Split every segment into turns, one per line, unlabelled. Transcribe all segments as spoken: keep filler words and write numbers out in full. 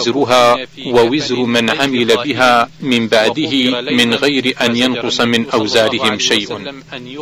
وزرها ووزر من عمل بها من بعده من غير أن ينقص من أوزارهم شيء.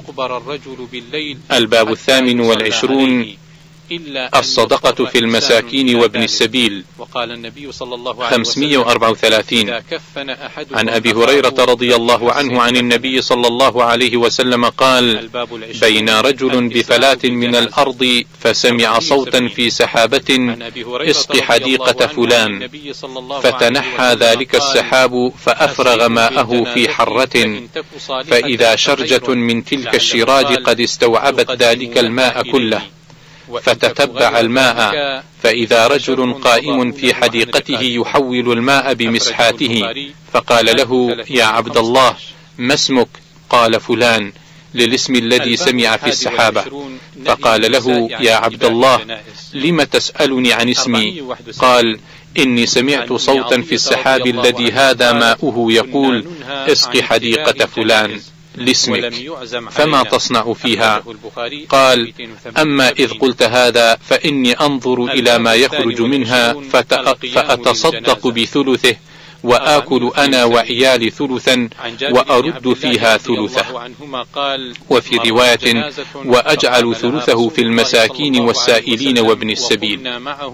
الباب الثامن والعشرون: الصدقة في المساكين وابن السبيل. خمسمائة وأربعة وثلاثين. عن أبي هريرة رضي الله عنه عن النبي صلى الله عليه وسلم قال: بين رجل بفلاة من الأرض فسمع صوتا في سحابة: اسق حديقة فلان، فتنحى ذلك السحاب فأفرغ ماءه في حرة، فإذا شرجة من تلك الشراج قد استوعبت ذلك الماء كله، فتتبع الماء فإذا رجل قائم في حديقته يحول الماء بمسحاته، فقال له: يا عبد الله، ما اسمك؟ قال: فلان، للاسم الذي سمع في السحابة. فقال له: يا عبد الله، لم تسألني عن اسمي؟ قال: إني سمعت صوتا في السحاب الذي هذا ماؤه يقول: اسق حديقة فلان لاسمك، فما تصنع فيها؟ قال: أما إذ قلت هذا فإني أنظر إلى ما يخرج منها فأتصدق بثلثه، وآكل أنا وعيالي ثلثا، وأرد فيها ثلثه. وفي رواية: وأجعل ثلثه في المساكين والسائلين وابن السبيل.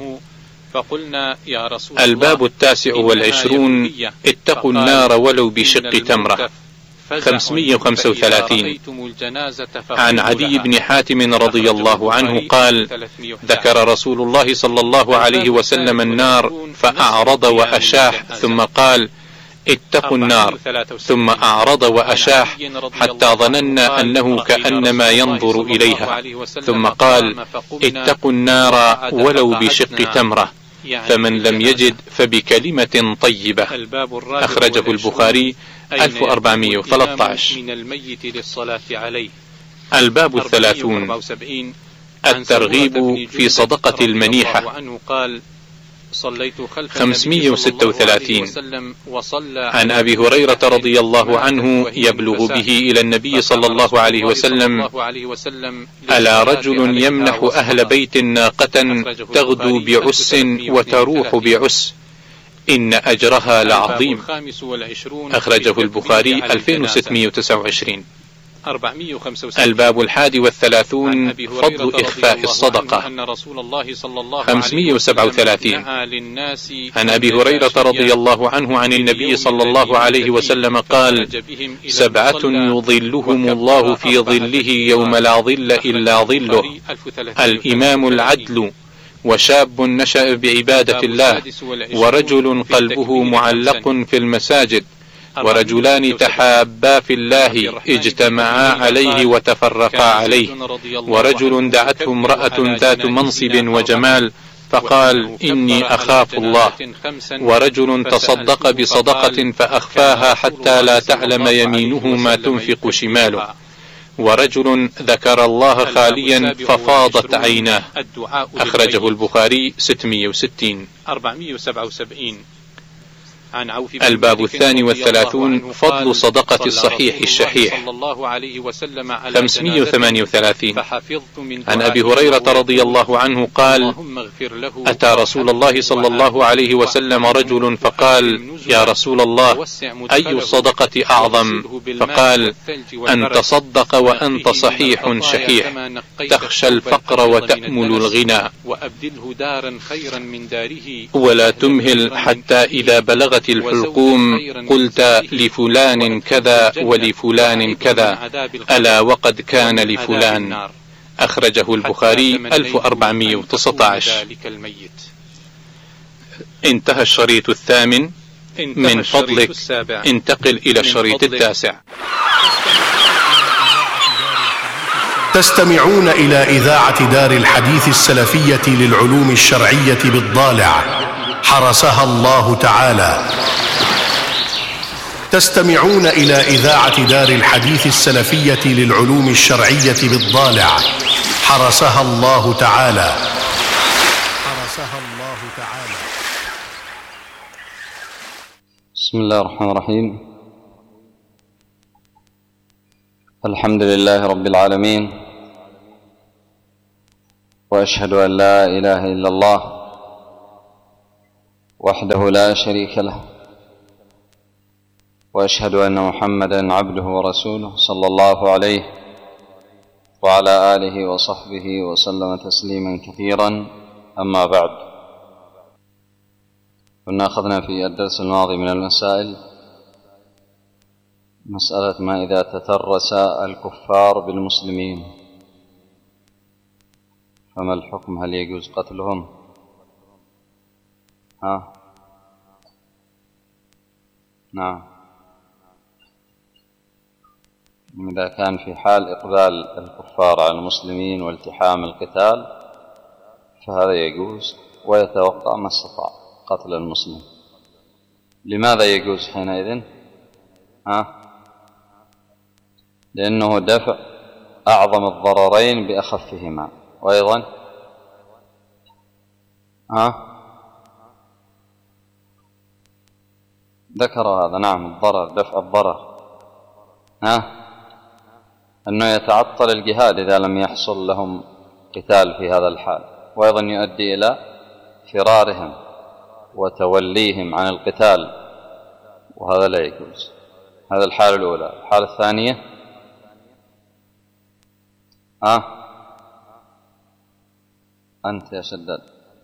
الباب التاسع والعشرون: اتقوا النار ولو بشق تمرة. خمسمائة وخمسة وثلاثين. عن عدي بن حاتم رضي الله عنه قال: ذكر رسول الله صلى الله عليه وسلم النار فأعرض وأشاح، ثم قال: اتقوا النار، ثم أعرض وأشاح حتى ظننا أنه كأنما ينظر إليها، ثم قال: اتقوا النار ولو بشق تمرة، فمن لم يجد فبكلمة طيبة. أخرجه البخاري ألف وأربعمائة وثلاثة عشر. الباب الثلاثون: الترغيب في صدقة المنيحة. خمسمائة وستة وثلاثين. عن أبي هريرة رضي الله عنه يبلغ به إلى النبي صلى الله عليه وسلم: ألا رجل يمنح أهل بيت ناقة تغدو بعس وتروح بعس، إن أجرها لعظيم. أخرجه البخاري ألفين وستمائة وتسعة وعشرين. الباب الحادي والثلاثون: فضل إخفاء الصدقة. خمسمائة وسبعة وثلاثين. عن أبي هريرة رضي الله عنه عن النبي صلى الله عليه وسلم قال: سبعة يظلهم الله في ظله يوم لا ظل إلا ظله: الإمام العدل، وشاب نشأ بعبادة الله، ورجل قلبه معلق في المساجد، ورجلان تحابا في الله اجتمعا عليه وتفرقا عليه، ورجل دعته امرأة ذات منصب وجمال فقال: إني أخاف الله، ورجل تصدق بصدقة فأخفاها حتى لا تعلم يمينه ما تنفق شماله، ورجل ذكر الله خاليا ففاضت عيناه. أخرجه البخاري ستمائة وستين. الباب الثاني والثلاثون: فضل صدقة الصحيح الشحيح. خمسمائة وثمانية وثلاثين. عن أبي هريرة رضي الله عنه قال: أتى رسول الله صلى الله عليه وسلم رجل فقال: يا رسول الله، أي الصدقة أعظم؟ فقال: أن تصدق وأنت صحيح شحيح، تخشى الفقر وتأمل الغنى، ولا تمهل حتى إذا بلغت الحلقوم قلت لفلان كذا ولفلان كذا، ألا وقد كان لفلان. أخرجه البخاري ألف وأربعمائة وتسعة عشر. انتهى الشريط الثامن. من فضلك انتقل إلى الشريط التاسع.
تستمعون إلى إذاعة دار الحديث السلفية للعلوم الشرعية بالضالع، حرسها الله تعالى. تستمعون إلى إذاعة دار الحديث السلفية للعلوم الشرعية بالضالع، حرسها الله تعالى. حرسها الله تعالى.
بسم الله الرحمن الرحيم. الحمد لله رب العالمين، وأشهد أن لا إله إلا الله وحده لا شريك له، وأشهد أن محمدا عبده ورسوله صلى الله عليه وعلى آله وصحبه وسلم تسليما كثيرا. أما بعد، كنا أخذنا في الدرس الماضي من المسائل مسألة ما إذا تترس الكفار بالمسلمين فما الحكم؟ هل يجوز قتلهم؟ ها؟ نعم. إذا كان في حال إقبال الكفار على المسلمين والتحام القتال فهذا يجوز، ويتوقع ما استطاع قتل المسلم. لماذا يجوز حينئذ؟ ها؟ لأنه دفع أعظم الضررين بأخفهما. وأيضا ها؟ ذكر هذا، نعم، الضرر، دفع الضرر، ها؟ أنه يتعطل الجهاد إذا لم يحصل لهم قتال في هذا الحال، وأيضا يؤدي إلى فرارهم وتوليهم عن القتال، وهذا لا يجوز. هذا الحالة الأولى. الحالة الثانية ها؟ أنت يا شداد.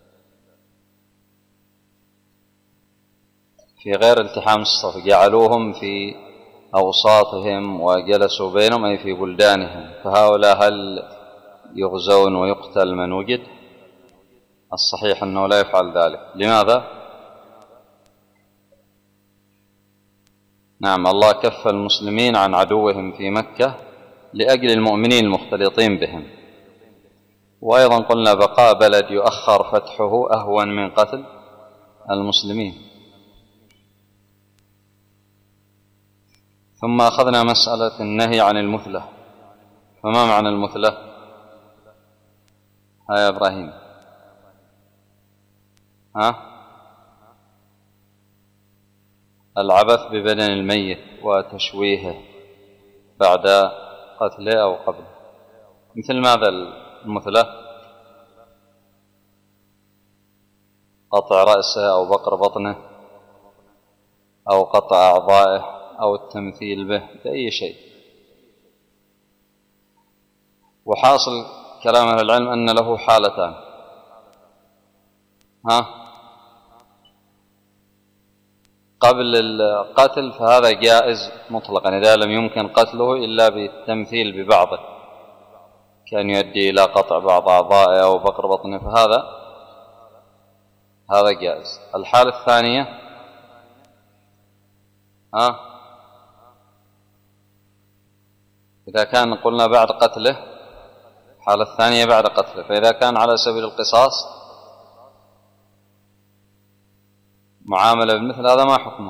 في غير التحام الصف جعلوهم في أوساطهم وجلسوا بينهم، أي في بلدانهم، فهؤلاء هل يغزون ويقتل من وجد؟ الصحيح أنه لا يفعل ذلك. لماذا؟ نعم، الله كف المسلمين عن عدوهم في مكة لأجل المؤمنين المختلطين بهم. وأيضا قلنا بقاء بلد يؤخر فتحه أهون من قتل المسلمين. ثم أخذنا مسألة النهي عن المثلة. فما معنى المثلة؟ ها يا إبراهيم؟ ها؟ العبث ببدن الميت وتشويهه بعد قتله أو قبله. مثل ماذا المثلة؟ قطع رأسه أو بقر بطنه أو قطع أعضائه أو التمثيل به بأي شيء. وحاصل كلام أهل العلم أن له حالتان. ها؟ قبل القتل فهذا جائز مطلقا إذا لم يمكن قتله إلا بالتمثيل ببعضه، كان يؤدي إلى قطع بعض أعضائه أو بقر بطنه، فهذا هذا جائز. الحالة الثانية ها؟ إذا كان قلنا بعد قتله، الحالة الثانية بعد قتله، فإذا كان على سبيل القصاص معاملة بالمثل هذا ما حكمه؟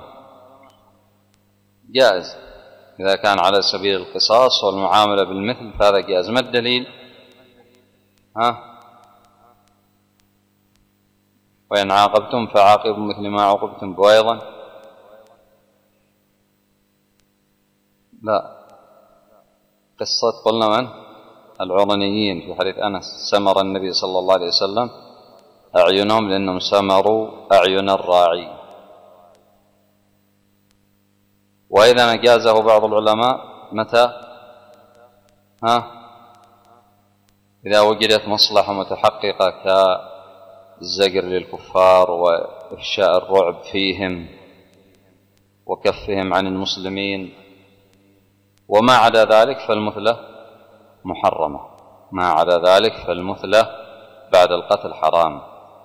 جائز. إذا كان على سبيل القصاص والمعاملة بالمثل فهذا جائز. ما الدليل؟ ها؟ وإن عاقبتم فعاقبوا مثل ما عوقبتم به. أيضا لا، قصة قلنا من؟ العرنيين في حديث أنس، سمر النبي صلى الله عليه وسلم أعينهم لأنهم سمروا أعين الراعي. وإذا نجازه بعض العلماء متى؟ ها؟ إذا وجدت مصلحة متحققة كالزجر للكفار وإفشاء الرعب فيهم وكفهم عن المسلمين. وما عدا ذلك فالمثلة محرمة. ما عدا ذلك فالمثلة بعد القتل حرام.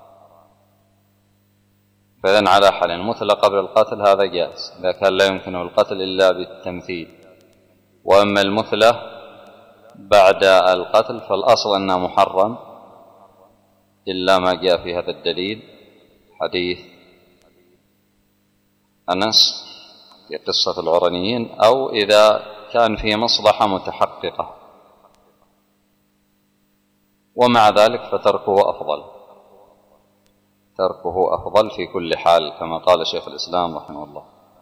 فإذن على حال المثلة قبل القتل هذا جائز إذا كان لا يمكنه القتل إلا بالتمثيل. وأما المثلة بعد القتل فالأصل أنها محرم إلا ما جاء في هذا الدليل حديث أنس في قصة العرنيين، أو إذا كان فيه مصلحة متحققة. ومع ذلك فتركه أفضل، تركه أفضل في كل حال كما قال شيخ الإسلام رحمه الله.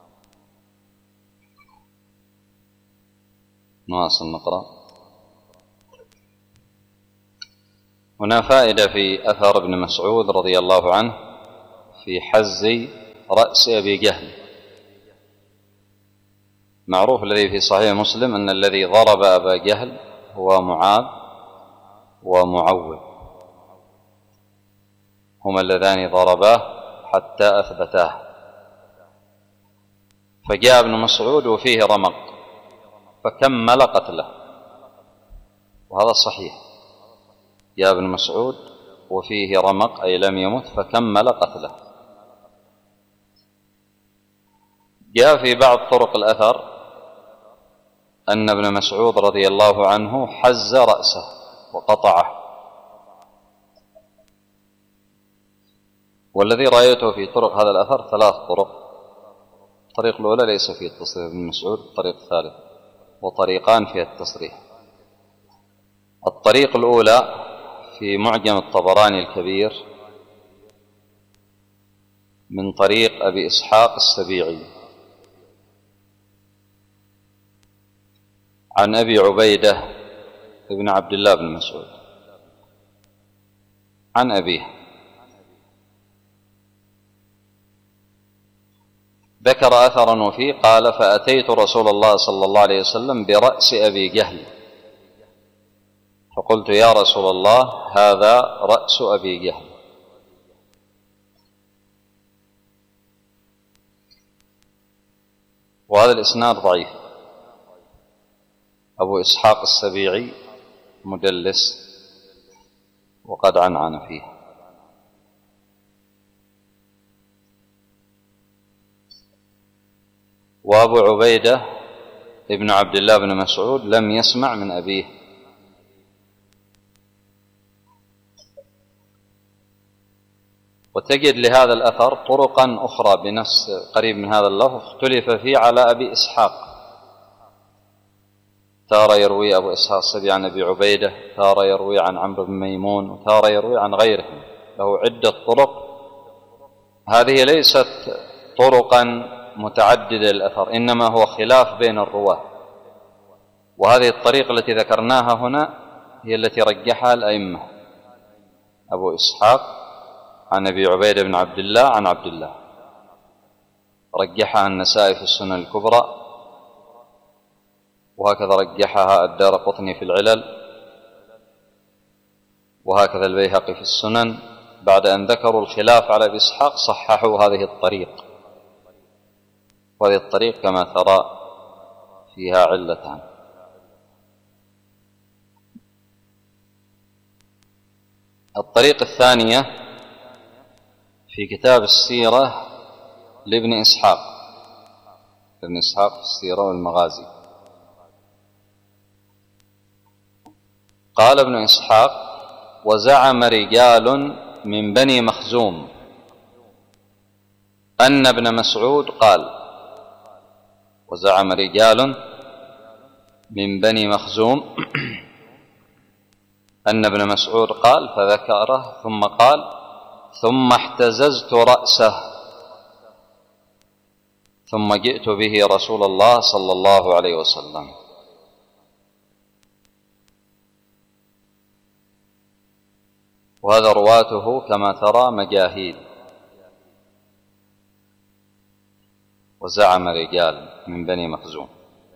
نواصل نقرأ. هنا فائدة في أثر ابن مسعود رضي الله عنه في حز رأس أبي جهل. معروف الذي في صحيح مسلم أن الذي ضرب أبا جهل هو معاذ ومعوذ، هما اللذان ضرباه حتى أثبتاه. فجاء ابن مسعود وفيه رمق فكمل قتله، وهذا صحيح. جاء ابن مسعود وفيه رمق أي لم يمت فكمل قتله. جاء في بعض طرق الأثر أن ابن مسعود رضي الله عنه حز رأسه وقطعه، والذي رأيته في طرق هذا الأثر ثلاث طرق. الطريق الأولى ليس فيه التصريح ابن مسعود، الطريق الثالث، وطريقان فيها التصريح. الطريق الأولى في معجم الطبراني الكبير من طريق أبي إسحاق السبيعي عن أبي عبيدة ابن عبد الله بن مسعود عن أبيه، ذكر أثرا وفيه قال: فأتيت رسول الله صلى الله عليه وسلم برأس أبي جهل فقلت: يا رسول الله، هذا رأس أبي جهل. وهذا الإسناد ضعيف. أبو إسحاق السبيعي مدلس وقد عنعن فيه. وأبو عبيدة ابن عبد الله بن مسعود لم يسمع من أبيه، وتجد لهذا الأثر طرقا أخرى بنفس قريب من هذا اللفظ اختلف فيه على أبي إسحاق. تارة يروي أبو إسحاق السبيعي عن أبي عبيدة، تارة يروي عن عمرو بن ميمون، وتارة يروي عن غيرهم، له عدة طرق. هذه ليست طرقا متعددة الأثر، إنما هو خلاف بين الرواة. وهذه الطريقة التي ذكرناها هنا هي التي رجحها الأئمة: أبو إسحاق عن أبي عبيدة بن عبد الله عن عبد الله، رجحها النسائي في السنن الكبرى، وهكذا رجحها الدارقطني في العلل، وهكذا البيهقي في السنن. بعد أن ذكروا الخلاف على أبي إسحاق صححوا هذه الطريق، وهذه الطريق كما ترى فيها علتان. الطريق الثانية في كتاب السيرة لابن إسحاق، ابن إسحاق في السيرة والمغازي. قال ابن إسحاق: وزعم رجال من بني مخزوم أن ابن مسعود قال. وزعم رجال من بني مخزوم أن ابن مسعود قال، فذكره ثم قال: ثم احتززت رأسه ثم جئت به رسول الله صلى الله عليه وسلم. وهذا رواته كما ترى مجاهيل. وزعم رجال من بني مخزوم.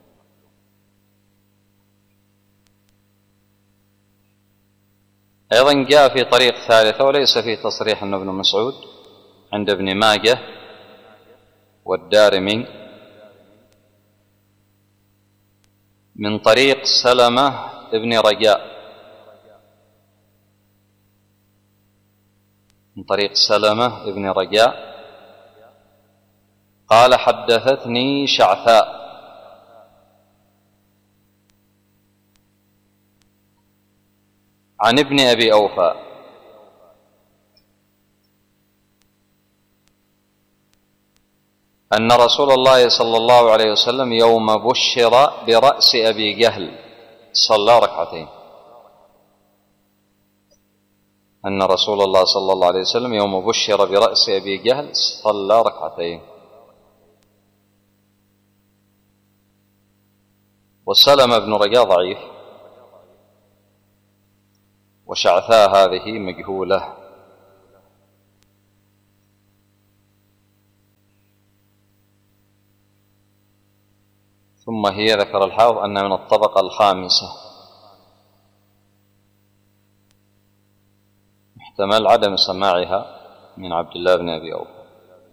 أيضا جاء في طريق ثالثة وليس فيه تصريح أن ابن مسعود عند ابن ماجه والدارمي من طريق سلمة ابن رجاء، من طريق سلمة ابن رجاء قال: حدثتني شعثاء عن ابن أبي أوفى أن رسول الله صلى الله عليه وسلم يوم بشر برأس أبي جهل صلى ركعتين. أن رسول الله صلى الله عليه وسلم يوم بشر برأس أبي جهل صلى ركعتين. وسلم بن رجاء ضعيف، وشعثاء هذه مجهولة. ثم هي ذكر الحافظ أن من الطبقة الخامسة، محتمل عدم سماعها من عبد الله بن أبي أوفى.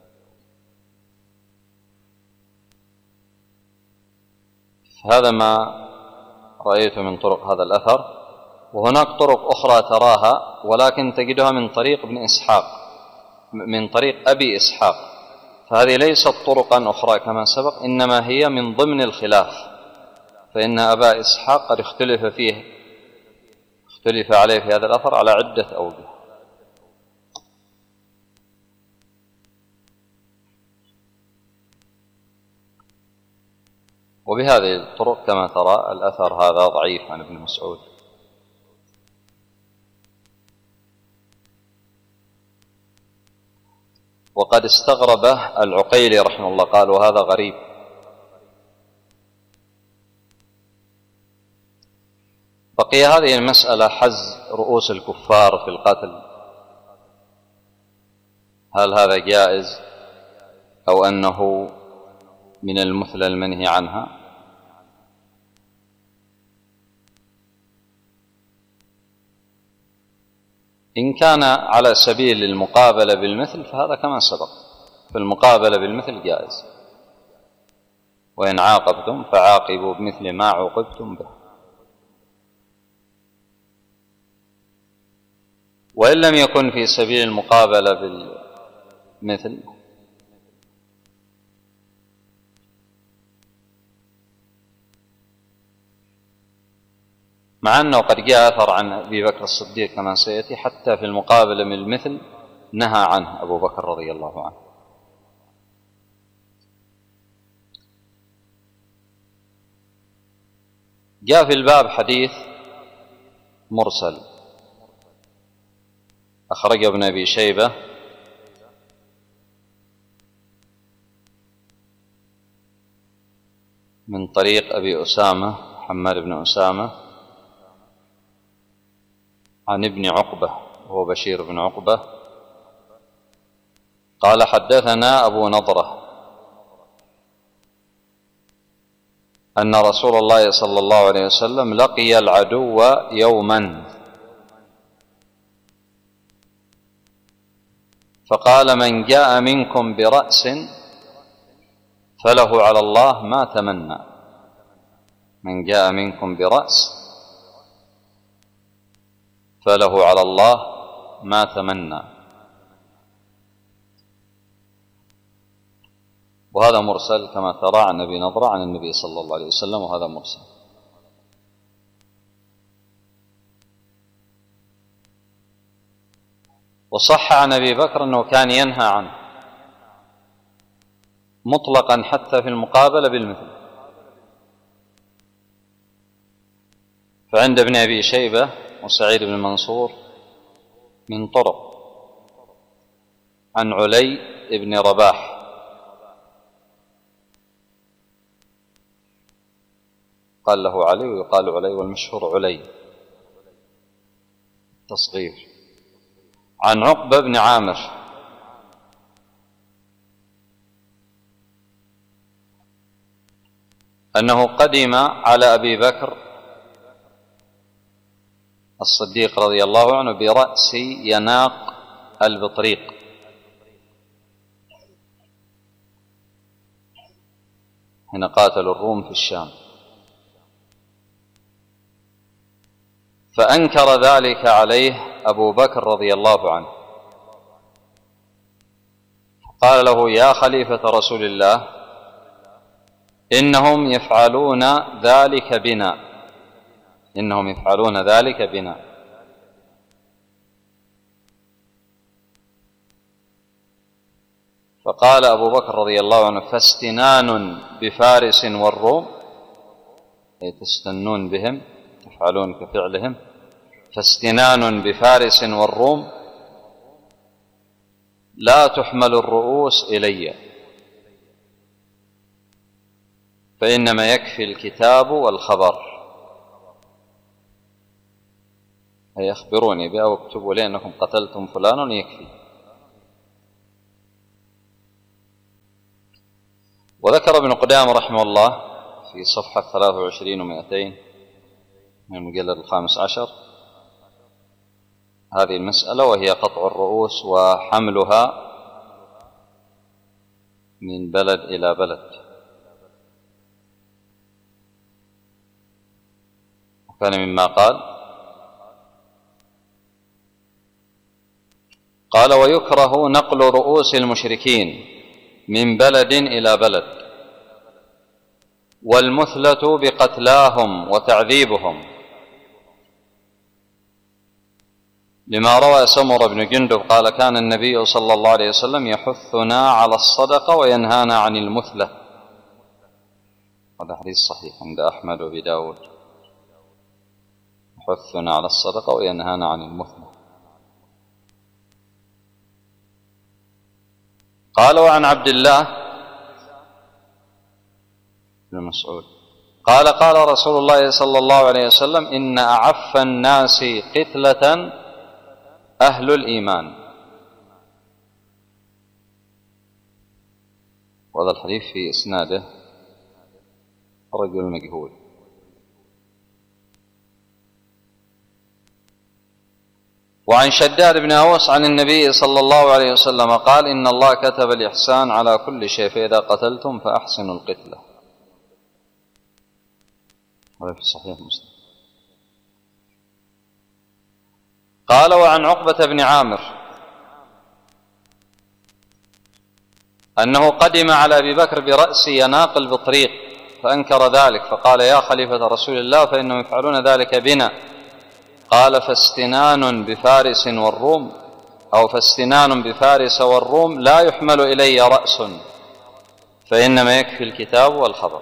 هذا ما رأيت من طرق هذا الأثر. وهناك طرق أخرى تراها ولكن تجدها من طريق ابن إسحاق، من طريق أبي إسحاق، فهذه ليست طرقا أخرى كما سبق، إنما هي من ضمن الخلاف، فإن أبا إسحاق قد اختلف فيه اختلف عليه في هذا الأثر على عدة أوجه. وبهذه الطرق كما ترى الأثر هذا ضعيف عن ابن مسعود. وقد استغربه العقيلي رحمه الله، قال وهذا غريب. بقي هذه المسألة حز رؤوس الكفار في القتل، هل هذا جائز أو أنه من المثلى المنهي عنها؟ إن كان على سبيل المقابلة بالمثل فهذا كما سبق، في المقابلة بالمثل جائز، وإن عاقبتم فعاقبوا بمثل ما عوقبتم به. وإن لم يكن في سبيل المقابلة بالمثل مع أنه قد جاء أثر عن أبي بكر الصديق كما سيأتي حتى في المقابلة من المثل نهى عنه أبو بكر رضي الله عنه. جاء في الباب حديث مرسل أخرجه ابن أبي شيبة من طريق أبي أسامة محمد بن أسامة عن ابن عقبة وهو بشير بن عقبة قال حدثنا أبو نضرة أن رسول الله صلى الله عليه وسلم لقي العدو يوما فقال من جاء منكم برأس فله على الله ما تمنى. من جاء منكم برأس فله على الله ما تمنى. وهذا مرسل كما ترى عن أبي نضرة عن النبي صلى الله عليه وسلم، وهذا مرسل. وصح عن أبي بكر أنه كان ينهى عنه مطلقا حتى في المقابلة بالمثل. فعند ابن أبي شيبة وسعيد بن منصور من طرق عن علي بن رباح قال له علي ويقال علي والمشهور علي تصغير، عن عقبة بن عامر أنه قدم على أبي بكر الصديق رضي الله عنه برأس يناق البطريق، حين قاتلوا الروم في الشام، فأنكر ذلك عليه أبو بكر رضي الله عنه، قال له يا خليفة رسول الله إنهم يفعلون ذلك بنا إنهم يفعلون ذلك بنا. فقال أبو بكر رضي الله عنه فاستنان بفارس والروم، أي تستنون بهم تفعلون كفعلهم، فاستنان بفارس والروم لا تحمل الرؤوس إلي، فإنما يكفي الكتاب والخبر، أي أخبروني بها واكتبوا لي أنكم قتلتم فلانا يكفي. وذكر ابن قدامة رحمه الله في صفحة ثلاثة وعشرين ومئتين من المجلد الخامس عشر هذه المسألة، وهي قطع الرؤوس وحملها من بلد إلى بلد. وكان مما قال قال ويكره نقل رؤوس المشركين من بلد إلى بلد، والمثلة بقتلاهم وتعذيبهم، لما روى سمر بن جندب قال كان النبي صلى الله عليه وسلم يحثنا على الصدقة وينهانا عن المثلة. هذا حديث صحيح عند أحمد وأبي داود، يحثنا على الصدقة وينهانا عن المثلة. قال وعن عبد الله بن مسعود قال قال رسول الله صلى الله عليه وسلم إن أعف الناس قتلة أهل الإيمان. وهذا الحديث في إسناده رجل مجهول. وعن شداد بن أوس عن النبي صلى الله عليه وسلم قال إن الله كتب الإحسان على كل شيء، فإذا قتلتم فأحسنوا القتلة. هذا في صحيح مسلم. قال وعن عقبة بن عامر أنه قدم على أبي بكر برأس يناقل بطريق فأنكر ذلك، فقال يا خليفة رسول الله فإنهم يفعلون ذلك بنا. قال فاستنان بفارس والروم أو فاستنان بفارس والروم لا يحمل إلي رأس، فإنما يكفي الكتاب والخبر.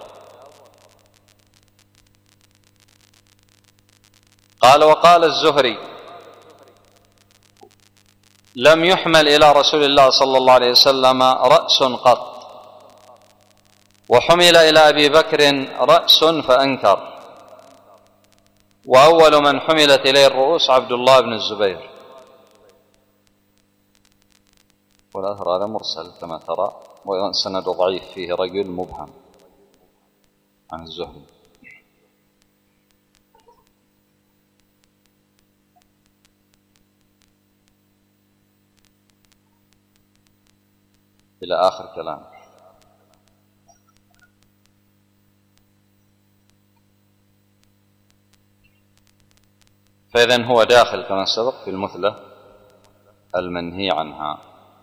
قال وقال الزهري لم يحمل إلى رسول الله صلى الله عليه وسلم رأس قط، وحمل إلى أبي بكر رأس فأنكر، وأول من حملت إليه الرؤوس عبد الله بن الزبير. والأثر هذا مرسل كما ترى، وسند ضعيف فيه رجل مبهم عن الزهري. إلى آخر كلام. فإذن هو داخل كما سبق في المثلة المنهي عنها.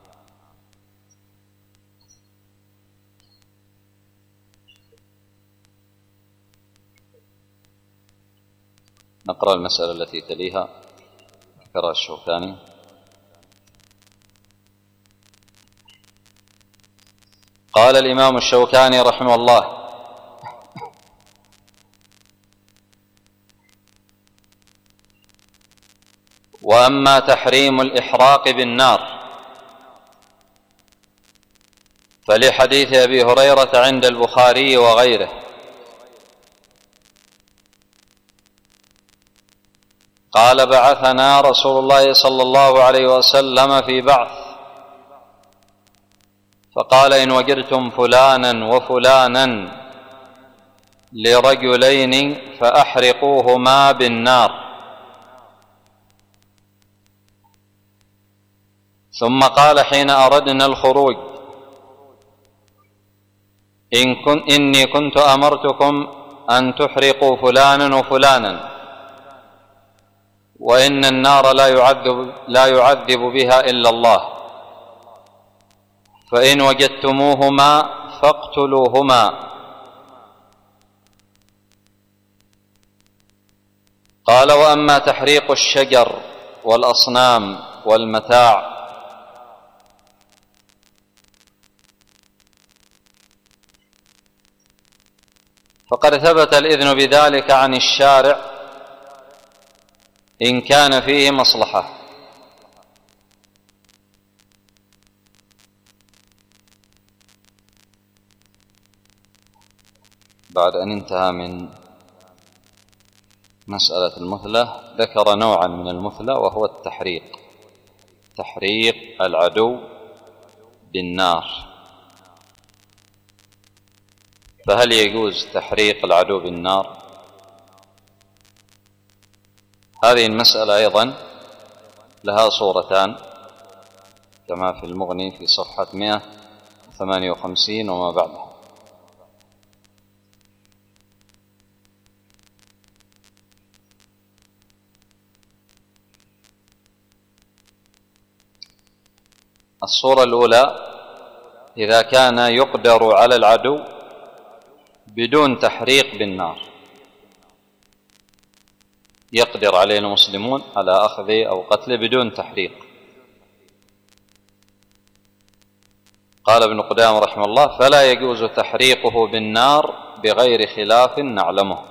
نقرأ المسألة التي تليها ذكرها الشوكاني. قال الإمام الشوكاني رحمه الله وأما تحريم الإحراق بالنار فلحديث أبي هريرة عند البخاري وغيره قال بعثنا رسول الله صلى الله عليه وسلم في بعث فقال إن وجدتم فلانا وفلانا لرجلين فأحرقوهما بالنار. ثم قال حين أردنا الخروج إن كن إني كنت أمرتكم أن تحرقوا فلانا وفلانا، وإن النار لا يعذب, لا يعذب بها إلا الله، فإن وجدتموهما فاقتلوهما. قال وأما تحريق الشجر والأصنام والمتاع فقد ثبت الإذن بذلك عن الشارع إن كان فيه مصلحة. بعد أن انتهى من مسألة المثلة ذكر نوعا من المثلة وهو التحريق، تحريق العدو بالنار. فهل يجوز تحريق العدو بالنار؟ هذه المسألة أيضا لها صورتان كما في المغني في صفحة مئة وثمانية وخمسين وما بعدها. الصورة الأولى: إذا كان يقدر على العدو بدون تحريق بالنار، يقدر عليه المسلمون على أخذه أو قتله بدون تحريق. قال ابن قدامة رحمه الله: فلا يجوز تحريقه بالنار بغير خلاف نعلمه.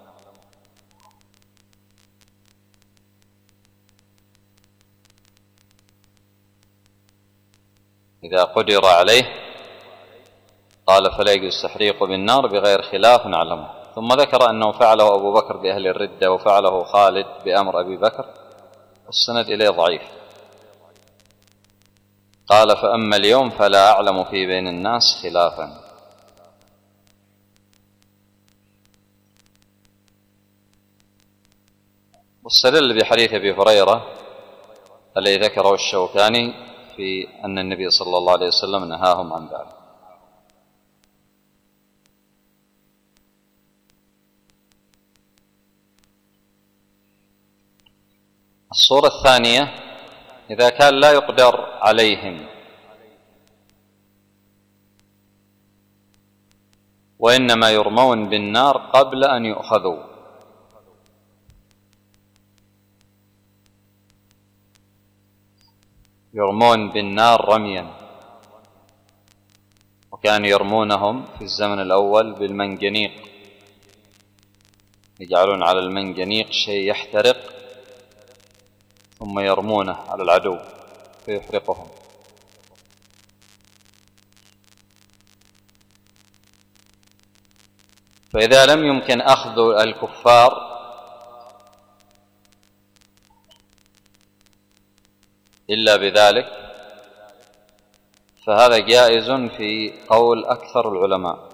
إذا قدر عليه قال فلا يجوز تحريقه بالنار بغير خلاف نعلمه. ثم ذكر أنه فعله أبو بكر بأهل الردة وفعله خالد بأمر أبي بكر، والسند إليه ضعيف. قال: فأما اليوم فلا أعلم في بين الناس خلافا. واستدل بحديث أبي هريرة الذي ذكره الشوكاني في أن النبي صلى الله عليه وسلم نهاهم عن ذلك. الصورة الثانية: إذا كان لا يقدر عليهم وإنما يرمون بالنار قبل أن يؤخذوا، يرمون بالنار رميا، وكانوا يرمونهم في الزمن الأول بالمنجنيق، يجعلون على المنجنيق شيء يحترق ثم يرمونه على العدو فيحرقهم. فإذا لم يمكن أخذ الكفار إلا بذلك فهذا جائز في قول أكثر العلماء.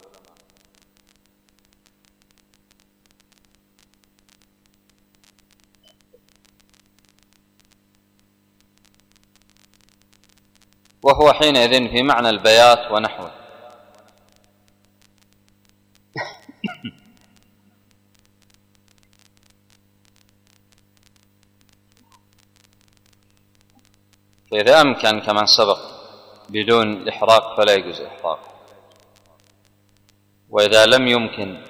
وهو حينئذ في معنى البيات ونحوه. فإذا أمكن كما سبق بدون إحراق فلا يجوز إحراق، وإذا لم يمكن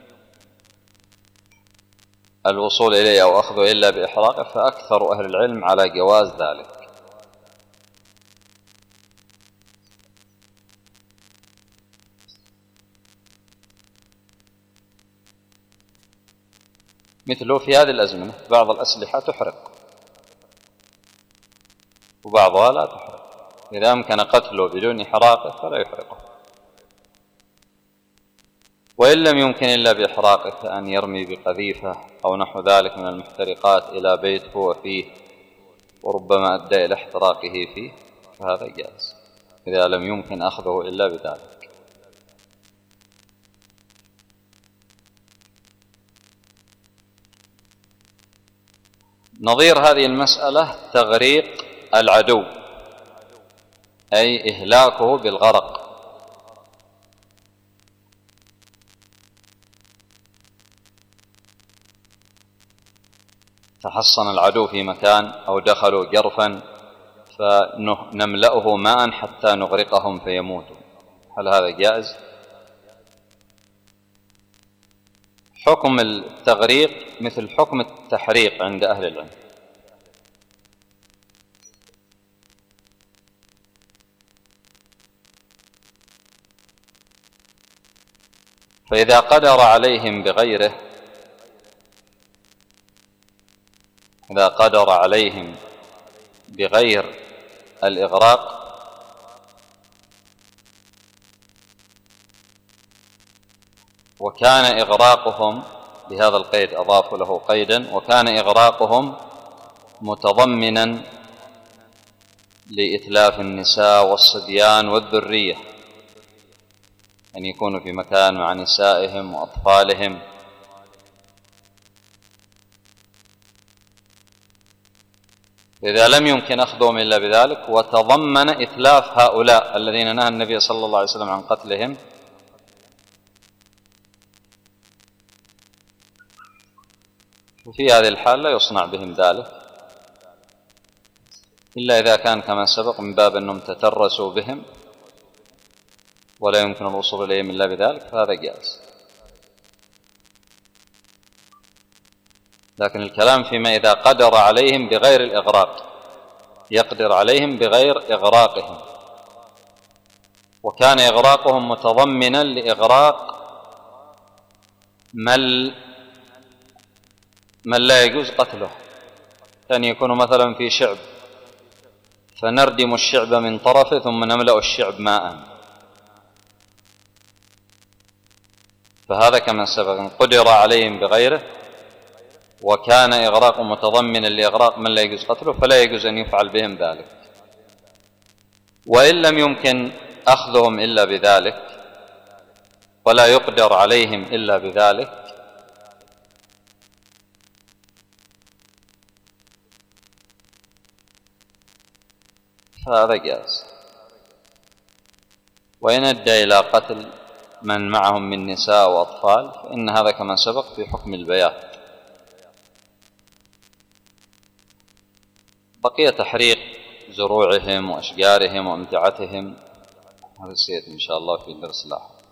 الوصول إليه أو أخذه إلا بإحراقه فأكثر أهل العلم على جواز ذلك. مثله في هذه الأزمنة بعض الأسلحة تحرق وبعضها لا تحرق، إذا أمكن قتله بدون إحراقه فلا يحرقه، وإن لم يمكن إلا بإحراقه كأن يرمي بقذيفة أو نحو ذلك من المحترقات إلى بيت هو فيه وربما أدى إلى احتراقه فيه فهذا جائز إذا لم يمكن أخذه إلا بذلك. نظير هذه المسألة تغريق العدو، أي إهلاكه بالغرق. تحصن العدو في مكان أو دخلوا جرفا فنملأه ماء حتى نغرقهم فيموتوا، هل هذا جائز؟ حكم التغريق مثل حكم التحريق عند أهل العلم. فإذا قدر عليهم بغيره، إذا قدر عليهم بغير الإغراق وكان إغراقهم بهذا القيد، أضافوا له قيدا، وكان إغراقهم متضمنا لإتلاف النساء والصبيان والذرية، أن يكونوا في مكان مع نسائهم وأطفالهم. إذا لم يمكن أخذهم إلا بذلك وتضمن إتلاف هؤلاء الذين نهى النبي صلى الله عليه وسلم عن قتلهم، وفي هذه الحال لا يصنع بهم ذلك إلا إذا كان كما سبق من باب أنهم تترسوا بهم ولا يمكن الوصول إليهم إلا بذلك، فهذا جائز. لكن الكلام فيما إذا قدر عليهم بغير الإغراق، يقدر عليهم بغير إغراقهم، وكان إغراقهم متضمنا لإغراق من من لا يجوز قتله، كان يكون مثلا في شعب فنردم الشعب من طرفه ثم نملأ الشعب ماء، فهذا كما سبق قدر عليهم بغيره وكان إغراق متضمنا لإغراق من لا يجوز قتله، فلا يجوز أن يفعل بهم ذلك. وإن لم يمكن أخذهم إلا بذلك ولا يقدر عليهم إلا بذلك، فهذا جائز. وإن أدى إلى قتل من معهم من نساء وأطفال فإن هذا كما سبق في حكم البيات. بقي تحريق زروعهم وأشجارهم وأمتعتهم، هذا سيأتي إن شاء الله في الدرس الآخر.